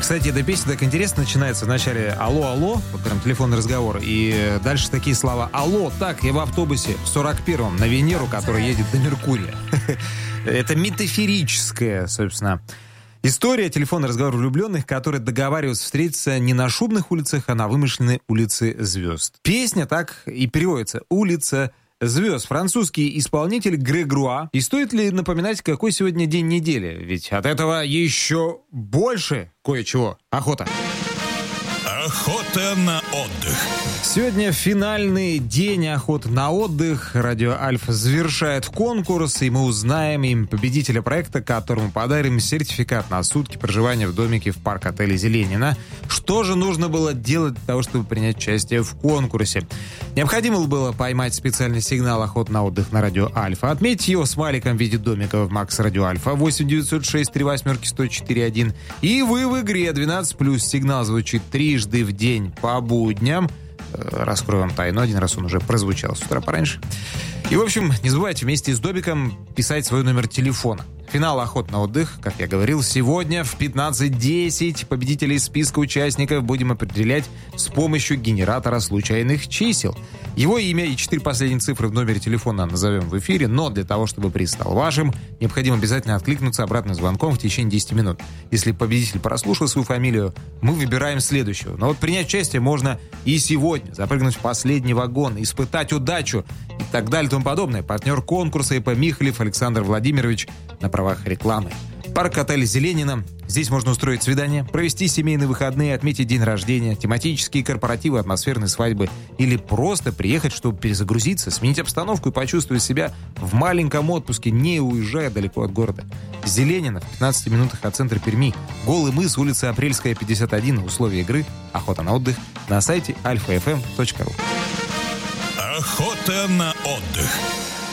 Кстати, эта песня так интересно начинается вначале «Алло, алло», вот прям телефонный разговор, и дальше такие слова «Алло, так, я в автобусе в 41-м на Венеру, который едет до Меркурия». Это метафорическая, собственно, история, телефонный разговор влюбленных, которые договариваются встретиться не на шумных улицах, а на вымышленной улице звезд. Песня так и переводится «Улица звезд». Французский исполнитель Грегруа. И стоит ли напоминать, какой сегодня день недели? Ведь от этого еще больше кое-чего. Охота. Охота на отдых. Сегодня финальный день охоты на отдых. Радио Альфа завершает конкурс, и мы узнаем им победителя проекта, которому подарим сертификат на сутки проживания в домике в парк-отеле «Зеленина». Что же нужно было делать для того, чтобы принять участие в конкурсе? Необходимо было поймать специальный сигнал охоты на отдых на радио Альфа, отметить его смайликом в виде домика в Макс Радио Альфа 8-906-38-1041. И вы в игре 12+. Сигнал звучит трижды в день по будням. Раскрою вам тайну, один раз он уже прозвучал с утра пораньше. И, в общем, не забывайте вместе с домиком писать свой номер телефона. Финал охоты на отдых, как я говорил, сегодня в 15:10. Победителей из списка участников будем определять с помощью генератора случайных чисел. Его имя и 4 последние цифры в номере телефона назовем в эфире, но для того, чтобы приз стал вашим, необходимо обязательно откликнуться обратным звонком в течение 10 минут. Если победитель прослушал свою фамилию, мы выбираем следующего. Но вот принять участие можно и сегодня, запрыгнуть в последний вагон, испытать удачу и так далее и тому подобное. Партнер конкурса ИП Михалев Александр Владимирович на правах рекламы. Парк-отель «Зеленина». Здесь можно устроить свидание, провести семейные выходные, отметить день рождения, тематические корпоративы, атмосферные свадьбы или просто приехать, чтобы перезагрузиться, сменить обстановку и почувствовать себя в маленьком отпуске, не уезжая далеко от города. «Зеленина» в 15 минутах от центра Перми. Голый мыс, улица Апрельская, 51. Условия игры. Охота на отдых на сайте alfafm.ru. Охота на отдых.